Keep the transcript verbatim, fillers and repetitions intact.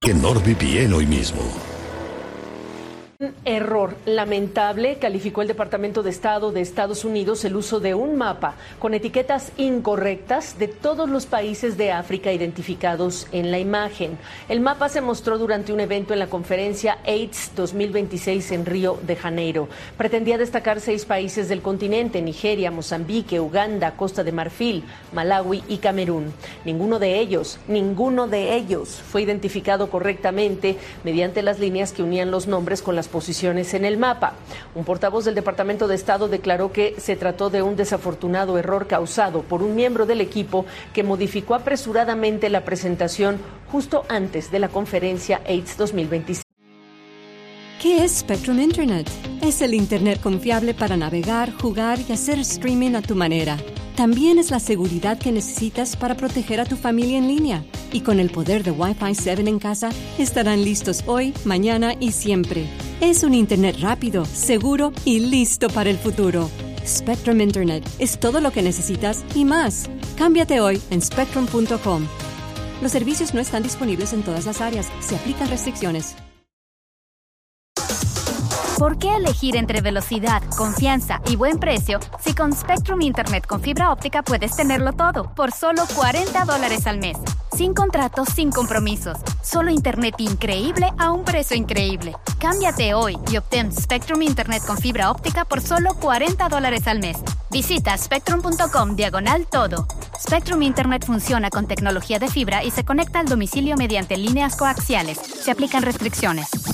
que NordVPN hoy mismo. Un error lamentable calificó el Departamento de Estado de Estados Unidos el uso de un mapa con etiquetas incorrectas de todos los países de África identificados en la imagen. El mapa se mostró durante un evento en la conferencia AIDS dos mil veintiséis en Río de Janeiro. Pretendía destacar seis países del continente: Nigeria, Mozambique, Uganda, Costa de Marfil, Malawi y Camerún. Ninguno de ellos, ninguno de ellos fue identificado correctamente mediante las líneas que unían los nombres con las posiciones en el mapa. Un portavoz del Departamento de Estado declaró que se trató de un desafortunado error causado por un miembro del equipo que modificó apresuradamente la presentación justo antes de la conferencia AIDS dos mil veintiséis. ¿Qué es Spectrum Internet? Es el Internet confiable para navegar, jugar y hacer streaming a tu manera. También es la seguridad que necesitas para proteger a tu familia en línea. Y con el poder de Wi-Fi siete en casa, estarán listos hoy, mañana y siempre. Es un Internet rápido, seguro y listo para el futuro. Spectrum Internet es todo lo que necesitas y más. Cámbiate hoy en spectrum punto com. Los servicios no están disponibles en todas las áreas. Se aplican restricciones. ¿Por qué elegir entre velocidad, confianza y buen precio si con Spectrum Internet con fibra óptica puedes tenerlo todo por solo cuarenta dólares al mes? Sin contratos, sin compromisos. Solo Internet increíble a un precio increíble. Cámbiate hoy y obtén Spectrum Internet con fibra óptica por solo cuarenta dólares al mes. Visita spectrum punto com diagonal todo. Spectrum Internet funciona con tecnología de fibra y se conecta al domicilio mediante líneas coaxiales. Se aplican restricciones.